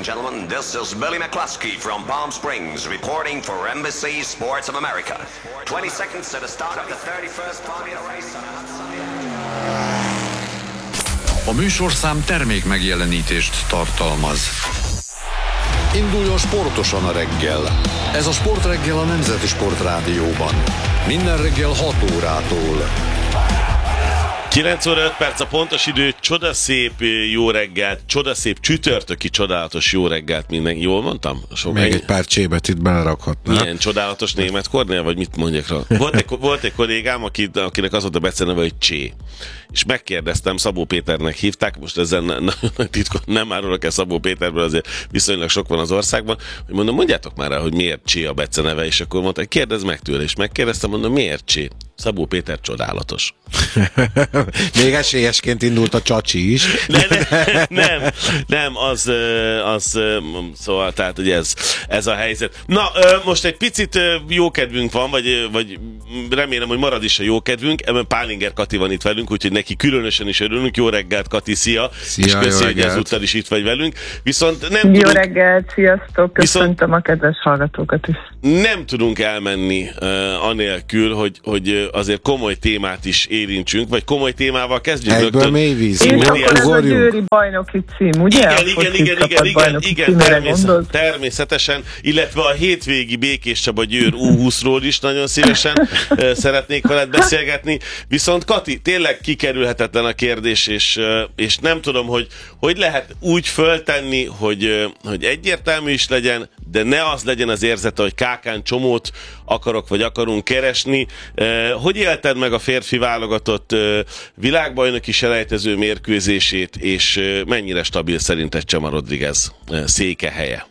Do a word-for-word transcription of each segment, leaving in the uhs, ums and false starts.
and gentlemen, this is Billy McCluskey from Palm Springs reporting for Embassy Sports of America. twenty seconds to the start of the thirty-first Formula race on a hot Sunday. A műsorszám termék megjelenítést tartalmaz. Induljon sportosan a reggel. Ez a Sportreggel a Nemzeti Sportrádióban. Minden reggel hat órától. kilenc óra öt perc a pontos idő, csodaszép jó reggelt, csodaszép csütörtöki csodálatos jó reggelt mindenki. Jól mondtam? Sok Még ennyi? Egy pár csébet itt belerakhatná. Milyen csodálatos német Kornél, vagy mit mondjak rá? Volt egy, volt egy kollégám, akinek az volt a beceneve, hogy Csé. És megkérdeztem, Szabó Péternek hívták, most ezen nagyon titkon nem árulok el Szabó Péterből, azért viszonylag sok van az országban, hogy mondom, mondjátok már el, hogy miért Csé a beceneve, és akkor mondta, hogy kérdezz meg tőle, és megkérdeztem, mondom, miért Csé? Szabó Péter csodálatos. Még esélyesként indult a Csacsi is. Ne, ne, nem, nem, az, az, szóval, tehát, hogy ez, ez a helyzet. Na, most egy picit jókedvünk van, vagy, vagy remélem, hogy marad is a jókedvünk. Ebben Pálinger Kati van itt velünk, úgyhogy neki különösen is örülünk. Jó reggelt, Kati, szia! Szia, és köszi, hogy ezúttal is itt vagy velünk. Viszont nem jó tudunk, reggelt, sziasztok! Köszöntöm a kedves hallgatókat is. Nem tudunk elmenni uh, anélkül, hogy, hogy azért komoly témát is érintsünk, vagy komoly témával kezdjünk. Egyből mélyvíz. És akkor ez a győri bajnoki cím, ugye? Igen, igen, igen, igen, igen, igen, természet, természetesen, illetve a hétvégi Békés Csaba Győr U húszról is nagyon szívesen szeretnék veled beszélgetni. Viszont Kati, tényleg kikerülhetetlen a kérdés, és, és nem tudom, hogy hogy lehet úgy föltenni, hogy, hogy egyértelmű is legyen, de ne az legyen az érzete, hogy kákán csomót akarok, vagy akarunk keresni. Hogy élted meg a férfi válogatott világbajnoki selejtező mérkőzését, és mennyire stabil szerinted Csema Rodriguez székehelye?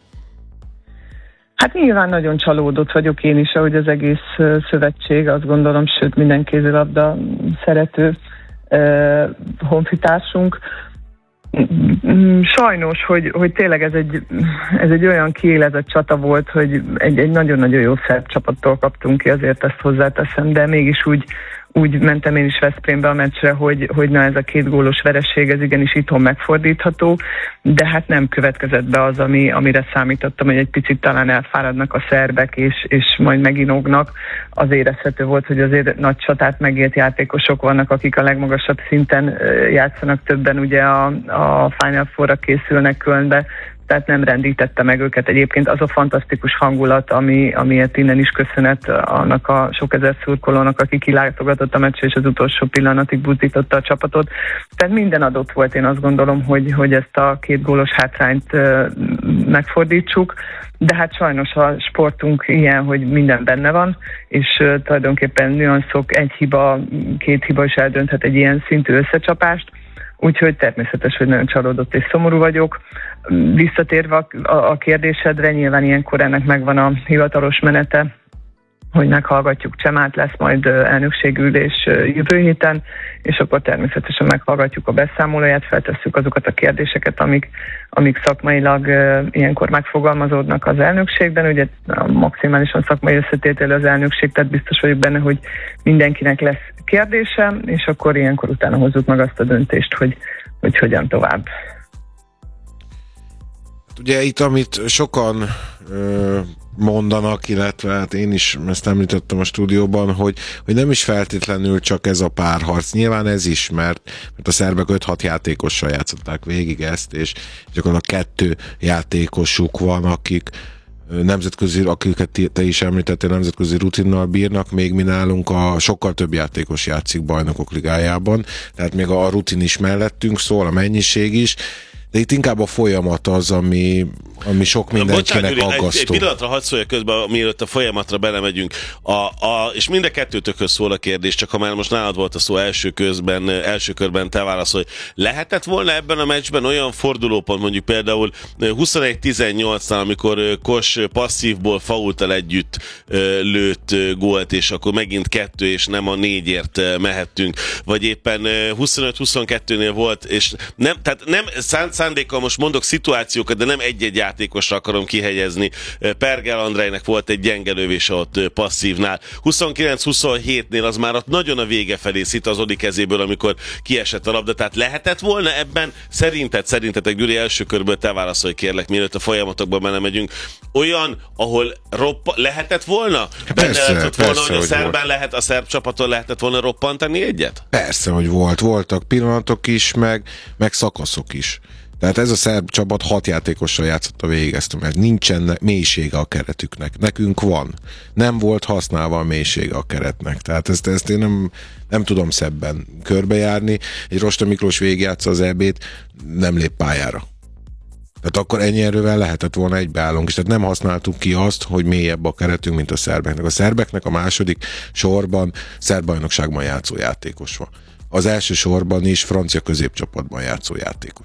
Hát nyilván nagyon csalódott vagyok én is, ahogy az egész szövetség, azt gondolom, sőt minden kézilabda szerető uh, honfitársunk. Sajnos, hogy, hogy tényleg ez egy, ez egy olyan kiélezett csata volt, hogy egy, egy nagyon-nagyon jó szerb csapattól kaptunk ki, azért ezt hozzáteszem, de mégis úgy, úgy mentem én is Veszprémbe a meccsre, hogy, hogy na ez a két gólos vereség, ez igenis itthon megfordítható, de hát nem következett be az, ami, amire számítottam, hogy egy picit talán elfáradnak a szerbek, és, és majd meginognak. Az érezhető volt, hogy azért nagy csatát megélt játékosok vannak, akik a legmagasabb szinten játszanak, többen ugye a, a Final Four-ra készülnek Kölnbe, tehát nem rendítette meg őket. Egyébként az a fantasztikus hangulat, ami, amiért innen is köszönet annak a sok ezer szurkolónak, aki kilátogatott a meccsre, és az utolsó pillanatig buzdította a csapatot. Tehát minden adott volt, én azt gondolom, hogy, hogy ezt a két gólos hátrányt uh, megfordítsuk, de hát sajnos a sportunk ilyen, hogy minden benne van, és uh, tulajdonképpen nüanszok, egy hiba, két hiba is eldönthet egy ilyen szintű összecsapást, úgyhogy természetes, hogy nagyon csalódott és szomorú vagyok. Visszatérve a, a, a kérdésedre, nyilván ilyenkor ennek megvan a hivatalos menete, hogy meghallgatjuk Csemát, lesz majd elnökségülés jövő héten, és akkor természetesen meghallgatjuk a beszámolóját, feltesszük azokat a kérdéseket, amik, amik szakmailag ilyenkor megfogalmazódnak az elnökségben. Ugye maximálisan szakmai összetételű az elnökség, tehát biztos vagyok benne, hogy mindenkinek lesz kérdése, és akkor ilyenkor utána hozzuk meg azt a döntést, hogy, hogy hogyan tovább. Ugye itt, amit sokan ö, mondanak, illetve hát én is ezt említettem a stúdióban, hogy, hogy nem is feltétlenül csak ez a párharc. Nyilván ez is, mert, mert a szerbek öt-hat játékossal játszották végig ezt, és gyakorlatilag kettő játékosuk van, akik nemzetközi, akiket te is említettél, nemzetközi rutinnal bírnak, még mi nálunk a sokkal több játékos játszik Bajnokok Ligájában, tehát még a rutin is mellettünk szól, a mennyiség is, de itt inkább a folyamat az, ami, ami sok mindenkinek aggasztó. Egy, egy pillanatra hadd szólja közben, mielőtt a folyamatra belemegyünk. A, a, és mind a kettőtökhöz szól a kérdés, csak ha már most nálad volt a szó első közben, első körben te válaszolj. Lehetett volna ebben a meccsben olyan fordulópont, mondjuk például huszonegy tizennyolcnál, amikor Kos passzívból faultal együtt lőtt gólt, és akkor megint kettő, és nem a négyért mehettünk. Vagy éppen huszonöt huszonkettőnél volt, és nem, tehát nem szánt szándékkal most mondok szituációkat, de nem egy-egy játékosra akarom kihegyezni. Pergel Andrejnek volt egy gyenge lövése ott passzívnál. huszonkilenc huszonhétnél az már ott nagyon a vége felé szit az Odi kezéből, amikor kiesett a labda. Tehát lehetett volna ebben, szerinted, szerintetek Gyuri, első körből te válaszolj kérlek, mielőtt a folyamatokban benne megyünk, olyan, ahol roppa, lehetett volna? Benne Persze, lehetett volna, persze, hogy a hogy szerben volt. lehet, a szerb csapaton lehetett volna roppantani egyet? Persze, hogy volt. Voltak pillanatok is, meg, meg szakaszok is. Tehát ez a szerb csapat hat játékossal játszott a végig ezt, mert nincsen mélysége a keretüknek. Nekünk van. Nem volt használva a mélysége a keretnek. Tehát ezt, ezt én nem, nem tudom szebben körbejárni. Egy Rosta Miklós végigjátsza az é bét, nem lép pályára. Tehát akkor ennyi erővel lehetett volna egybeállunk, és tehát nem használtuk ki azt, hogy mélyebb a keretünk, mint a szerbeknek. A szerbeknek a második sorban szerb bajnokságban játszó játékos van. Az első sorban is francia középcsapatban játszó játékos.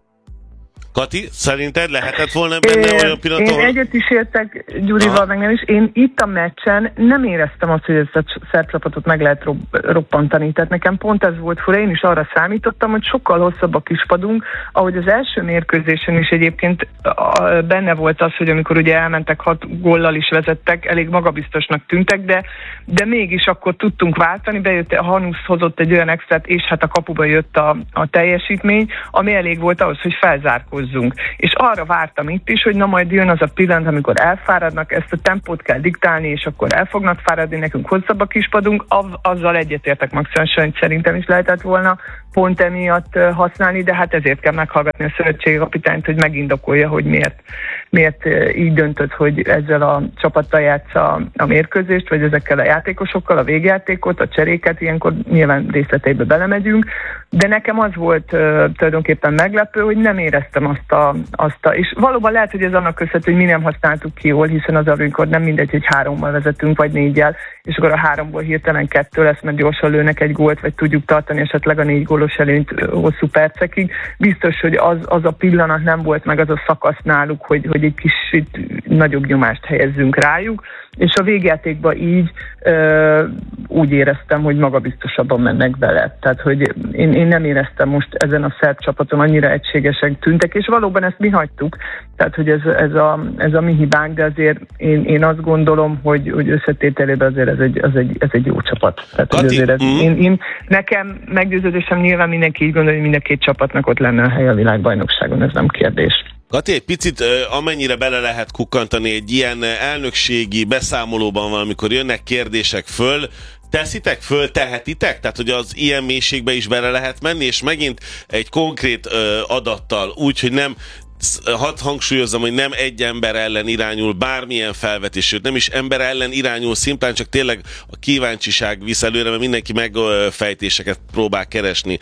Kati, szerinted lehetett volna benne Én, olyan pillanat, én ahol... egyet is értek Gyurival, meg nem is. Én itt a meccsen nem éreztem azt, hogy ezt a szerb csapatot meg lehet rob- roppantani. Tehát nekem pont ez volt fura. Én is arra számítottam, hogy sokkal hosszabb a kispadunk. Ahogy az első mérkőzésen is egyébként benne volt az, hogy amikor ugye elmentek hat góllal is vezettek, elég magabiztosnak tűntek, de, de mégis akkor tudtunk váltani. Bejött, a Hanusz hozott egy olyan extrát, és hát a kapuba jött a, a teljesítmény, ami elég volt ahhoz, hogy felzárkózzunk. És arra vártam itt is, hogy na majd jön az a pillanat, amikor elfáradnak, ezt a tempót kell diktálni, és akkor el fognak fáradni, nekünk hosszabb a kispadunk, azzal egyetértek maximálisan, hogy szerintem is lehetett volna pont emiatt használni, de hát ezért kell meghallgatni a szövetségkapitányt, hogy megindokolja, hogy miért, miért így döntött, hogy ezzel a csapattal játsza a mérkőzést, vagy ezekkel a játékosokkal, a végjátékot, a cseréket, ilyenkor nyilván részleteibe belemegyünk, de nekem az volt uh, tulajdonképpen meglepő, hogy nem éreztem azt a, azt a, és valóban lehet, hogy ez annak köszönhető, hogy mi nem használtuk ki jól, hiszen az, amikor nem mindegy, hogy hárommal vezetünk, vagy négyel, és akkor a háromból hirtelen kettő lesz, mert gyorsan lőnek egy gólt, vagy tudjuk tartani esetleg a négy gólos előnyt hosszú percekig. Biztos, hogy az, az a pillanat nem volt meg, az a szakasz náluk, hogy, hogy egy kicsit nagyobb nyomást helyezzünk rájuk, és a végjátékban így ö, úgy éreztem, hogy magabiztosabban mennek bele. Tehát, hogy én, én nem éreztem most ezen a szerb csapaton, annyira egységesek tűntek, és valóban ezt mi hagytuk. Tehát, hogy ez, ez, a, ez a mi hibánk, de azért én, én azt gondolom, hogy, hogy összetételében azért ez egy, ez egy, ez egy jó csapat. Tehát, hogy azért ez, mm. én, én, nekem meggyőződésem, nyilván mindenki így gondolja, hogy mind a két csapatnak ott lenne a hely a világbajnokságon, ez nem kérdés. Kati, egy picit amennyire bele lehet kukkantani egy ilyen elnökségi beszámolóban van, amikor jönnek kérdések föl, teszitek föl, tehetitek? Tehát, hogy az ilyen mélységbe is bele lehet menni, és megint egy konkrét ö, adattal, úgy, hogy nem hadd hangsúlyozzam, hogy nem egy ember ellen irányul bármilyen felvetés, sőt nem is ember ellen irányul, szimplán csak tényleg a kíváncsiság visz előre, mert mindenki megfejtéseket próbál keresni.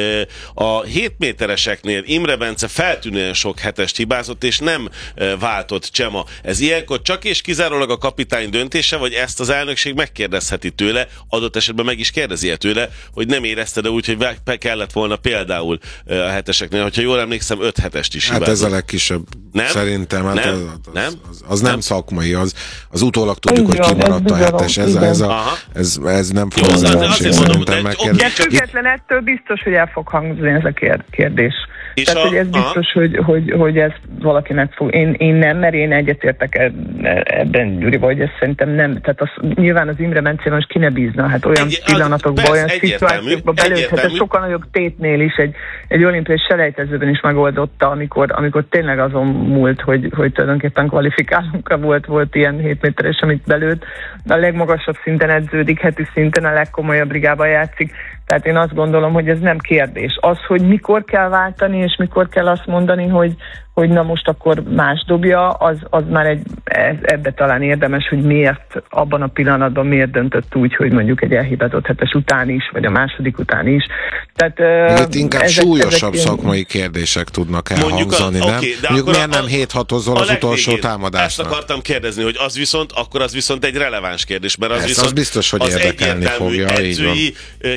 A hét métereseknél Imre Bence feltűnően sok hetest hibázott, és nem váltott Csema. Ez ilyenkor csak és kizárólag a kapitány döntése, vagy ezt az elnökség megkérdezheti tőle, adott esetben meg is kérdezi tőle, hogy nem érezte, de úgy, hogy kellett volna például a heteseknél, hogyha jól emlékszem, öt hetest is hibázott. Hát ez a legkisebb, nem? Szerintem. Hát nem? Az, az, nem? az, az nem, nem szakmai, az, az utólag tudjuk, igen, hogy kimaradt a hetes. Ez, ez, a, Aha. ez, ez nem Jó, az, az, fontos. Szerintem de független ettől biztos, hogy el fog hangzni ez a kérdés. És Tehát, a, hogy ez biztos, hogy, hogy, hogy ez valakinek fog. Én, én nem, mert én egyetértek ebben, Gyuri, vagy ez szerintem nem. Tehát az, nyilván az Imre Bencében most ki ne bízna. Hát olyan egy, pillanatokban, az, olyan szituációkban belőtt, hát sokkal nagyobb tétnél is egy, egy olimpiai selejtezőben is megoldotta, amikor, amikor tényleg azon múlt, hogy, hogy tulajdonképpen kvalifikálunk, volt, volt ilyen hét méteres, amit belőtt. A legmagasabb szinten edződik, heti szinten a legkomolyabb ligában játszik. Tehát én azt gondolom, hogy ez nem kérdés. Az, hogy mikor kell váltani, és mikor kell azt mondani, hogy, hogy na most akkor más dobja, az, az már egy, ebbe talán érdemes, hogy miért abban a pillanatban miért döntött úgy, hogy mondjuk egy elhibázott hetes után is, vagy a második után is. Tehát, itt inkább ezek, súlyosabb ezek szakmai én... kérdések tudnak elhangzani, nem? Okay, mondjuk miért nem hét hatozol az utolsó támadásnak? Ezt akartam kérdezni, hogy az viszont, akkor az viszont egy releváns kérdés, mert az Ezt viszont az biztos, hogy az érdekelni fogja. edzői kérdés,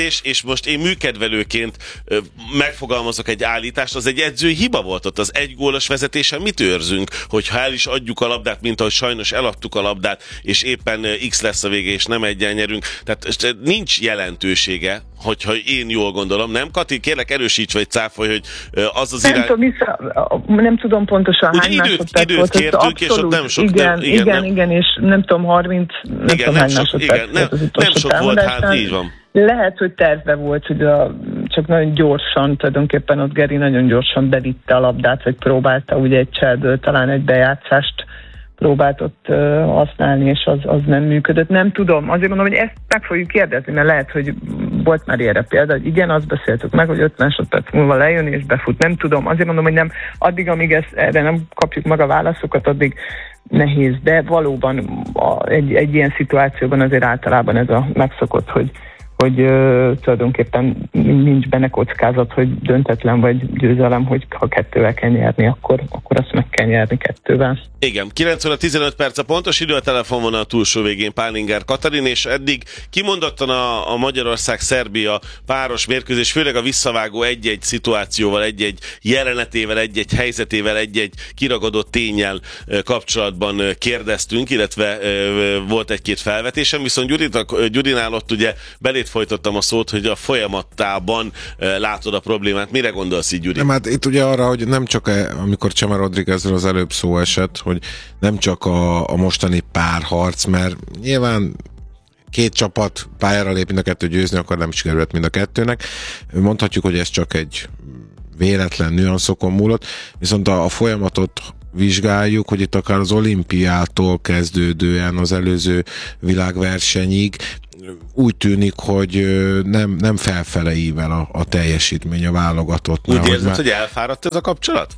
vezetés, és most én műkedvelőként megfogalmazok egy állítást, az egy edzői hiba volt ott. Az egy gólos vezetésen mit őrzünk, hogyha el is adjuk a labdát, mint ahogy sajnos eladtuk a labdát, és éppen X lesz a vége, és nem egyen nyerünk. Tehát nincs jelentősége, hogyha én jól gondolom, nem? Kati, kérlek erősíts vagy cáfolj, hogy az az irány... Nem tudom, vissza, nem tudom pontosan hány másodperc volt. Időt kértünk, és ott nem sok... Igen, nem, igen, igen, nem, igen, és nem tudom, harminc, nem igen, tudom nem hány sok, másodperc igen, nem, volt az nem sok volt, hát így van. Lehet, hogy tervbe volt, hogy a, csak nagyon gyorsan, tulajdonképpen ott Geri nagyon gyorsan bevitte a labdát, vagy próbálta ugye egy cserből talán egy bejátszást próbált ott uh, használni, és az, az nem működött. Nem tudom, azért mondom, hogy ezt meg fogjuk kérdezni, mert lehet, hogy volt már ilyenre példa, hogy igen, azt beszéltük meg, hogy öt másodperc múlva lejön és befut. Nem tudom, azért mondom, hogy nem, addig, amíg ezt, erre nem kapjuk meg a válaszokat, addig nehéz, de valóban a, egy, egy ilyen szituációban azért általában ez a megszokott, hogy hogy uh, tulajdonképpen nincs benne kockázat, hogy döntetlen vagy győzelem, hogy ha kettővel kell nyerni, akkor, akkor azt meg kell nyerni kettővel. Igen, kilenc óra tizenöt perc a pontos idő, a telefonvonal túlsó végén Pálinger Katalin, és eddig kimondottan a, a Magyarország-Szerbia páros mérkőzés, főleg a visszavágó egy-egy szituációval, egy-egy jelenetével, egy-egy helyzetével, egy-egy kiragadott ténnyel kapcsolatban kérdeztünk, illetve volt egy-két felvetésem, viszont Gyurinál ott ugye belét folytattam a szót, hogy a folyamattában látod a problémát. Mire gondolsz így, Gyuri? Nem, hát itt ugye arra, hogy nem csak amikor Chema Rodriguezről az előbb szó esett, hogy nem csak a, a mostani párharc, mert nyilván két csapat pályára lép, mind a kettő győzni akar, nem sikerült mind a kettőnek. Mondhatjuk, hogy ez csak egy véletlen nüanszokon múlott, viszont a, a folyamatot vizsgáljuk, hogy itt akár az olimpiától kezdődően az előző világversenyig úgy tűnik, hogy nem, nem felfele ível a, a teljesítmény a válogatottnál. Úgy érzed, hogy, már... hogy elfáradt ez a kapcsolat?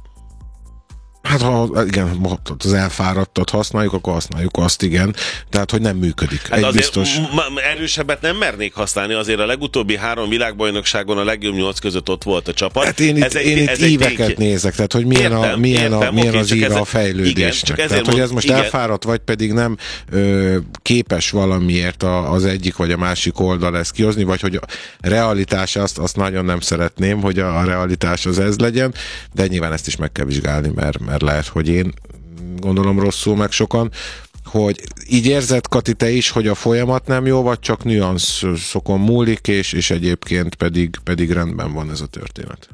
Hát ha igen, az elfáradtat használjuk, akkor használjuk azt, igen. Tehát, hogy nem működik. Hát egy biztos... erősebbet nem mernék használni, azért a legutóbbi három világbajnokságon a legjobb nyolc között ott volt a csapat. Hát én itt, ez egy, én itt éveket tény... nézek, tehát hogy milyen, értem, a, milyen, értem, a, milyen okay, az íra a fejlődésnek. Igen, tehát, hogy ez most igen. elfáradt, vagy pedig nem ö, képes valamiért a, az egyik vagy a másik oldal ezt kihozni, vagy hogy a realitás, azt, azt nagyon nem szeretném, hogy a, a realitás az ez legyen, de nyilván ezt is meg kell vizsgálni, mert, mert lehet, hogy én gondolom rosszul meg sokan, hogy így érzed, Kati, te is, hogy a folyamat nem jó, vagy csak nüanszokon múlik, és, és egyébként pedig, pedig rendben van ez a történet?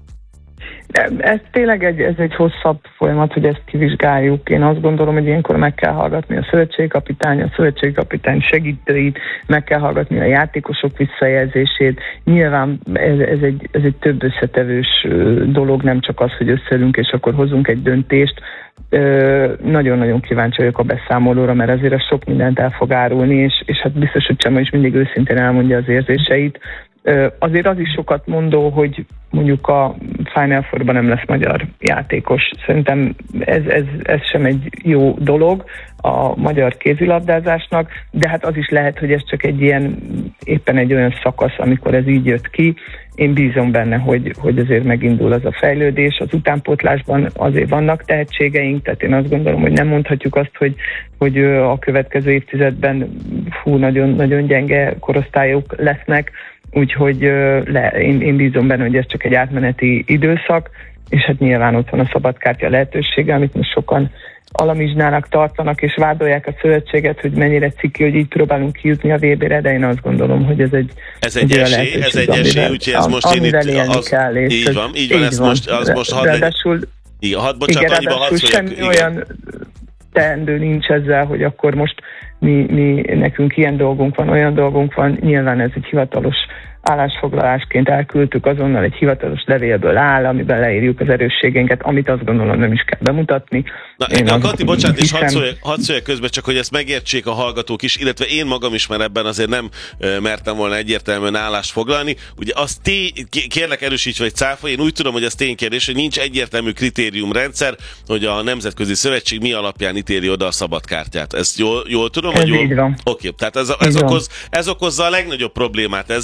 Ez tényleg egy, ez egy hosszabb folyamat, hogy ezt kivizsgáljuk. Én azt gondolom, hogy ilyenkor meg kell hallgatni a szövetségkapitány, a szövetségkapitány segítőit, meg kell hallgatni a játékosok visszajelzését. Nyilván ez, ez, egy, ez egy több összetevős dolog, nem csak az, hogy összeülünk és akkor hozunk egy döntést. Nagyon-nagyon kíváncsi vagyok a beszámolóra, mert azért az sok mindent el fog árulni, és, és hát biztos, hogy Csema is mindig őszintén elmondja az érzéseit. Azért az is sokat mondó, hogy mondjuk a Final Fourban nem lesz magyar játékos. Szerintem ez, ez, ez sem egy jó dolog a magyar kézilabdázásnak, de hát az is lehet, hogy ez csak egy ilyen, éppen egy olyan szakasz, amikor ez így jött ki. Én bízom benne, hogy, hogy azért megindul az a fejlődés. Az utánpótlásban azért vannak tehetségeink, tehát én azt gondolom, hogy nem mondhatjuk azt, hogy, hogy a következő évtizedben fú, nagyon, nagyon gyenge korosztályok lesznek, úgyhogy le, én, én bízom benne, hogy ez csak egy átmeneti időszak, és hát nyilván ott van a szabadkártya lehetősége, amit most sokan alamizsnának tartanak, és vádolják a szövetséget, hogy mennyire ciki, hogy így próbálunk kijutni a vé bé-re, de én azt gondolom, hogy ez egy Ez egy esély, ez egy esély, úgyhogy ez most én itt... Az, kell, így van, így van, ez most, az most hadd legyen. Igen, hadd bocsánat, annyiba hadd szóljak. Semmi olyan teendő nincs ezzel, hogy akkor most mi, mi, nekünk ilyen dolgunk van, olyan dolgunk van, nyilván ez egy hivatalos állásfoglalásként elküldtük, azonnal egy hivatalos levélből áll, amiben leírjuk az erősségeinket, amit azt gondolom nem is kell bemutatni. Na, én a Kati, bocsánat, és hadd szóljak, hadd szóljak közben, csak hogy ezt megértsék a hallgatók is, illetve én magam is, mert ebben azért nem e, mertem volna egyértelműen állást foglalni. Ugye az tény, kérlek erősíts vagy cáfolj, én úgy tudom, hogy az ténykérdés, hogy nincs egyértelmű kritériumrendszer, hogy a Nemzetközi Szövetség mi alapján ítéli oda a szabadkártyát. Ezt jól, jól tudom? Ez jól? így van. Oké, tehát ez, ez, okoz, ez okozza a legnagyobb problémát ezzel, hogy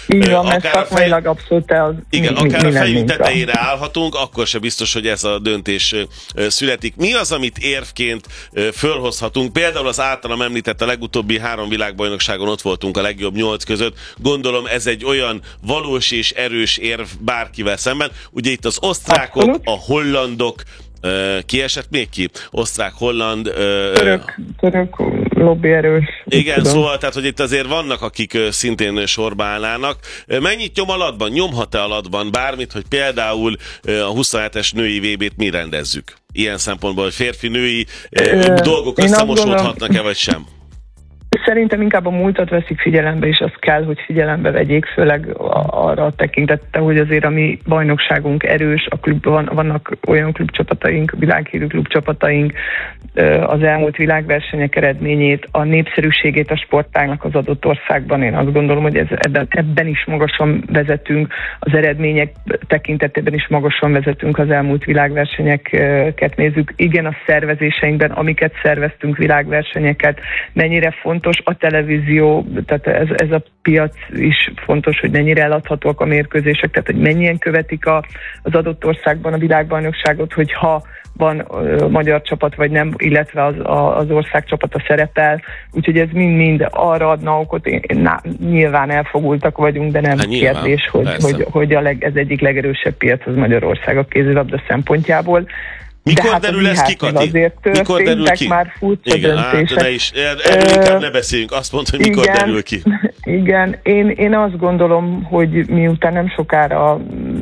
Így van, mert szakmailag abszolút az igen, mi, akár mi, a fejünk mi tetejére állhatunk, akkor se biztos, hogy ez a döntés születik. Mi az, amit érvként fölhozhatunk? Például az általam említett a legutóbbi három világbajnokságon ott voltunk a legjobb nyolc között. Gondolom ez egy olyan valós és erős érv bárkivel szemben. Ugye itt az osztrákok, abszolút. A hollandok, ki esett még ki? Osztrák, holland... Török, török lobby erős. Igen, tudom. Szóval, tehát, hogy itt azért vannak, akik szintén sorba állnának. Mennyit nyom alatban? Nyomhat-e alatban bármit, hogy például a huszonhetes női vé bét mi rendezzük? Ilyen szempontból, hogy férfi-női dolgok összemosódhatnak-e, vagy sem? Szerintem inkább a múltat veszik figyelembe, és azt kell, hogy figyelembe vegyék, főleg arra a tekintettel, hogy azért a mi bajnokságunk erős, a klub, van, vannak olyan klubcsapataink, világhírű klubcsapataink, az elmúlt világversenyek eredményét, a népszerűségét a sportágnak az adott országban. Én azt gondolom, hogy ez, ebben, ebben is magasan vezetünk, az eredmények tekintetében is magasan vezetünk, az elmúlt világversenyeket nézzük. Igen, a szervezéseinkben, amiket szerveztünk világversenyeket, mennyire fontos a televízió, tehát ez, ez a piac is fontos, hogy mennyire eladhatóak a mérkőzések, tehát hogy mennyien követik a, az adott országban a világbajnokságot, hogyha van uh, magyar csapat, vagy nem, illetve az, a, az ország csapata szerepel. Úgyhogy ez mind-mind arra adna okot. Én, na, nyilván elfogultak vagyunk, de nem hát kérdés, hogy, hogy, hogy a leg, ez egyik legerősebb piac az Magyarország a kézilabda szempontjából. Mikor de hát derül ez ki, Kati? Mikor derül ki? Már furcsa igen, döntések. Hát, ne is, erről inkább ne beszéljünk. Azt mondta, hogy mikor igen, derül ki. Igen, én, én azt gondolom, hogy miután nem sokára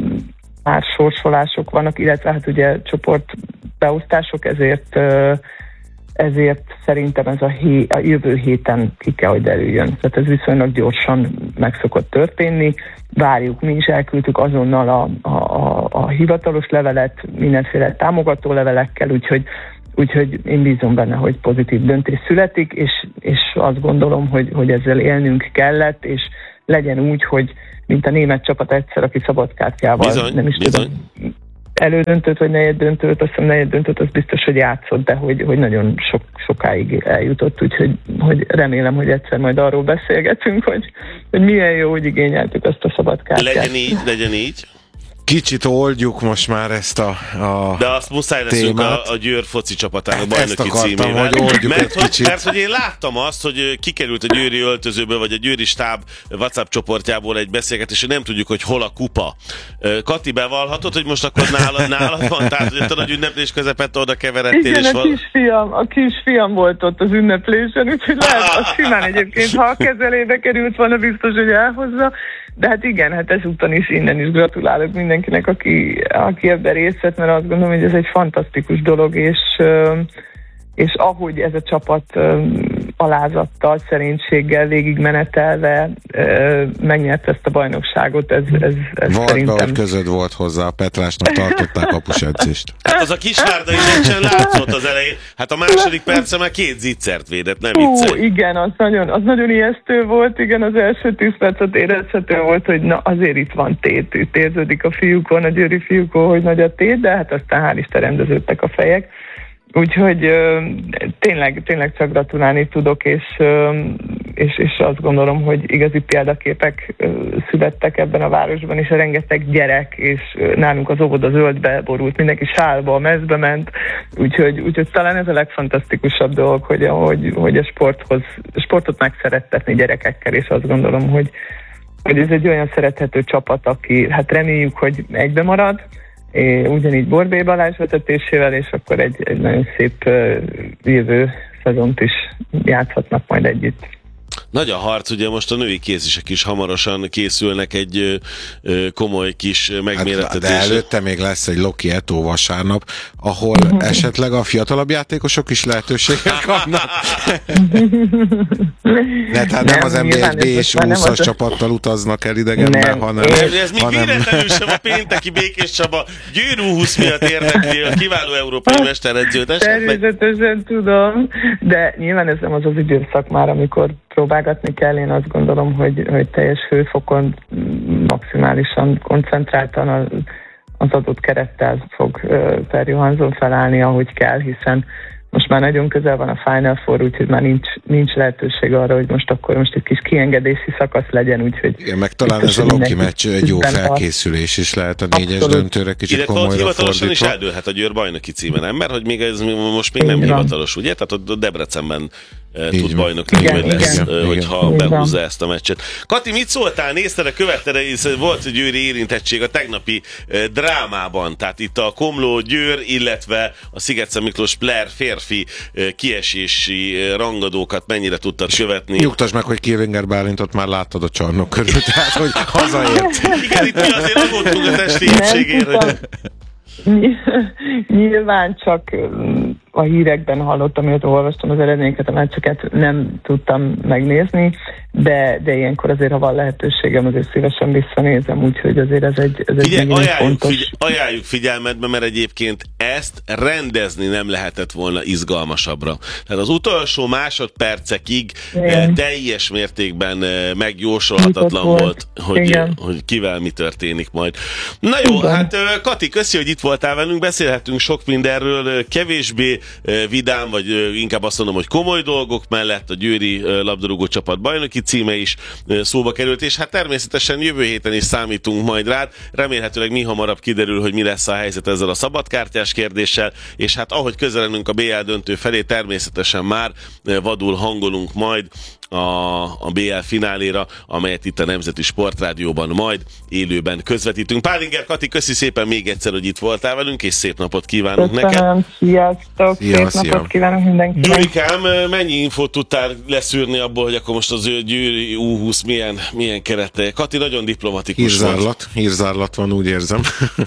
már sorsolások vannak, illetve hát ugye csoportbeosztások, ezért ezért szerintem ez a, hé, a jövő héten ki kell, hogy derüljön. Tehát ez viszonylag gyorsan meg szokott történni. Várjuk, mi is elküldtük azonnal a, a, a, a hivatalos levelet, mindenféle támogató levelekkel, úgyhogy, úgyhogy én bízom benne, hogy pozitív döntés születik, és, és azt gondolom, hogy, hogy ezzel élnünk kellett, és legyen úgy, hogy mint a német csapat egyszer, aki szabadkártyával, bizony, nem is bizony. tudom, elődöntőt, vagy negyeddöntőt, azt hiszem negyeddöntőt, az biztos, hogy játszott, de hogy, hogy nagyon sok, sokáig eljutott, úgyhogy hogy remélem, hogy egyszer majd arról beszélgetünk, hogy, hogy milyen jó, hogy igényeltük ezt a szabadkártyát. Legyen így, legyen így. Kicsit oldjuk most már ezt a, a de azt muszáj leszünk a, a Győr foci csapatának hát bajnoki címével. Hogy oldjuk mert, egy hogy, kicsit. mert hogy én láttam azt, hogy kikerült a győri öltözőből, vagy a győri stáb WhatsApp csoportjából egy beszélgetés, hogy nem tudjuk, hogy hol a kupa. Kati, bevallhatod, hogy most akkor nálad, nálad van? Tehát, hogy a nagy ünneplés közepette oda keveredtél. Igen, és a val... kisfiam, a kisfiam volt ott az ünneplésen, úgyhogy lehet, az simán egyébként, ha a kezelébe került volna, biztos, hogy elhozza. De hát igen, hát ezúttal is innen is gratulálok mindenkinek, aki, aki ebben részt vett, mert azt gondolom, hogy ez egy fantasztikus dolog, és, és ahogy ez a csapat alázattal, szerénységgel, végigmenetelve megnyerte ezt a bajnokságot, ez, ez, ez Varga, szerintem... hogy közöd volt hozzá, a Petrásnak tartották kapusedzést. Hát az a Kisvárda is látszott az elején. Hát a második perce már két zicsert védett, nem Hú, viccelj. igen, az nagyon, az nagyon ijesztő volt, igen, az első tíz percet érezhető volt, hogy na azért itt van tét, itt érződik a fiúkon, a győri fiúkon, hogy nagy a tét, de hát aztán hál' Isten rendeződtek a fejek. Úgyhogy ö, tényleg, tényleg csak gratulálni tudok, és, ö, és, és azt gondolom, hogy igazi példaképek ö, születtek ebben a városban, és a rengeteg gyerek, és ö, nálunk az óvoda zöldbe borult, mindenki sálba, a mezbe ment, úgyhogy, úgyhogy talán ez a legfantasztikusabb dolog, hogy, hogy, hogy a sporthoz, a sportot megszerettetni gyerekekkel, és azt gondolom, hogy, hogy ez egy olyan szerethető csapat, aki, hát reméljük, hogy egybe marad, É, ugyanígy Borbély Balázs vezetésével, és akkor egy, egy nagyon szép uh, jövő szezont is játszhatnak majd együtt. Nagy a harc, ugye most a női kézisek is hamarosan készülnek egy ö, komoly kis megmérettetésre. Hát, de előtte még lesz egy Loki Eto vasárnap, ahol uh-huh. esetleg a fiatalabb játékosok is lehetőséget kapnak. De hát nem, nem az en bé egy bé és húszas csapattal utaznak el idegenbe, hanem... Nem, ez még hanem... véletlenül sem a pénteki Békés Csaba Győr U húsz miatt érdekli a kiváló európai mesteredzőt esetleg. Természetesen tudom, de nyilván ez nem az az időszak már, amikor próbálgatni kell. Én azt gondolom, hogy, hogy teljes hőfokon maximálisan koncentráltan az, az adott kerettel fog uh, Per Johansson felállni, ahogy kell, hiszen most már nagyon közel van a Final Four, úgyhogy már nincs, nincs lehetőség arra, hogy most akkor most egy kis kiengedési szakasz legyen, úgyhogy... Igen, meg talán ez a Loki meccs egy jó felkészülés is lehet a négyes Abszolút. döntőre, kicsit komolyra fordítva. Hivatalosan is eldőlhet a Győr bajnoki címe, nem? Mert hogy még ez most még nem hivatalos, ugye? Tehát a Debrecenben Így tud bajnok lenni, hogy lesz, igen, hogyha igen. behúzza ezt a meccset. Kati, mit szóltál? Nézted, követted, volt győri érintettség a tegnapi drámában, tehát itt a Komló Győr, illetve a Szigetszent Miklós Blair férfi kiesési rangadókat mennyire tudtad követni? Nyugtass meg, hogy Killinger Bálintot már láttad a csarnok körül, tehát hogy hazaért. Igen, itt mi azért aggódtunk a testi épségére. Nyilván csak a hírekben hallottam, illetve olvastam az eredményeket, a meccseket nem tudtam megnézni, de, de ilyenkor azért, ha van lehetőségem, azért szívesen visszanézem, úgyhogy azért ez egy, ez Figyelj, egy ajánljuk, fontos... figyelj, ajánljuk figyelmetbe, mert egyébként ezt rendezni nem lehetett volna izgalmasabbra. Tehát az utolsó másodpercekig Igen. teljes mértékben megjósolhatatlan volt, volt hogy, hogy kivel mi történik majd. Na jó, Igen. hát Kati, köszi, hogy itt voltál velünk, beszélhetünk sok mindenről, kevésbé vidám, vagy inkább azt mondom, hogy komoly dolgok mellett a győri labdarúgó csapat bajnoki címe is szóba került, és hát természetesen jövő héten is számítunk majd rád. Remélhetőleg mi hamarabb kiderül, hogy mi lesz a helyzet ezzel a szabadkártyás kérdéssel, és hát ahogy közeledünk a bé el döntő felé, természetesen már vadul hangolunk majd a, a bé el fináléra, amelyet itt a Nemzeti Sportrádióban majd élőben közvetítünk. Pálinger Kati, köszi szépen még egyszer, hogy itt voltál velünk, és szép napot kívánunk Köszönöm. neked. Sziasztok, szia, szép szia. napot kívánok mindenkinek. Gyurikám, mennyi infót tudtál leszűrni abból, hogy akkor most az ő Győri U húsz milyen, milyen kerete? Kati nagyon diplomatikus hírzárlat, volt. Hírzárlat van, úgy érzem.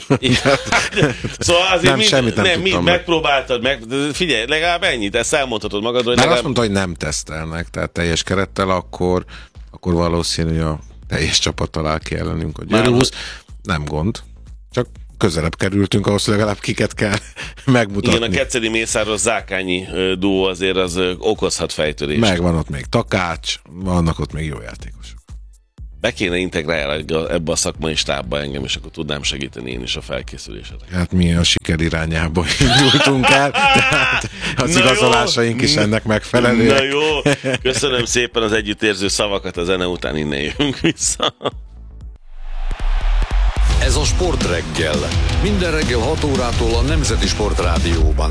Szóval azért nem, mind, semmit nem, nem mind meg. megpróbáltad, meg, figyelj, legalább ennyit, ezt elmondhatod magadról. Mert legalább... azt mondta, hogy nem tesztelnek, tehát teljes kerettel, akkor, akkor valószínű, hogy a teljes csapat talál ki ellenünk a Győri U húsz. Nem gond, csak közelebb kerültünk, ahhoz legalább kiket kell megmutatni. Igen, a Keceli Mészáros Zákányi duó azért az okozhat fejtörést. Megvan ott még Takács, vannak ott még jó játékosok. Be kéne integrálni ebbe a szakmai stábba engem, és akkor tudnám segíteni én is a felkészülésetek. Hát mi a siker irányába indultunk el, tehát az Na igazolásaink jó. is ennek megfelelőek. Na jó, köszönöm szépen az együttérző szavakat, a zene után innen jövünk vissza. Ez a Sportreggel. Minden reggel hat órától a Nemzeti Sportrádióban.